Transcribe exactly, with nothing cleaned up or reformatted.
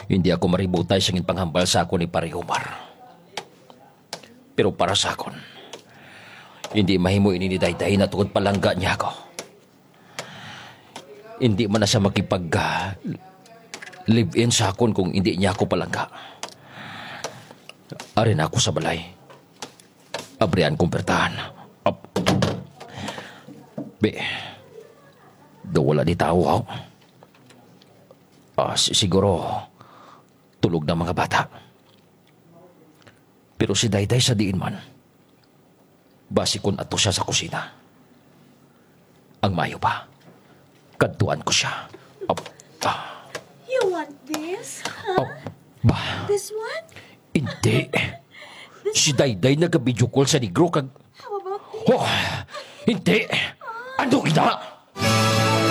Hindi ako maributay sa ngin panghambal sa ako ni Pare Omar. Pero para sa akon, hindi mahimo ini ni Dayday na tungod palangga niya ako. Hindi man na siya makipag uh, live-in sa akon kung hindi niya ako palangga. Arin ako sa balay. Abrian kong pertahan. Up. Be, do wala di tao ako. Ah, si- siguro, tulog na mga bata. Pero si Dayday sa diin man, basi kon ato siya sa kusina. Ang mayo pa, kadtuan ko siya. Up. Ah. You want this? Huh? Oh, ba, This one? hindi. Si Dayday nag-video call sa negro kag... How about this? Oh, hindi. Ano ina?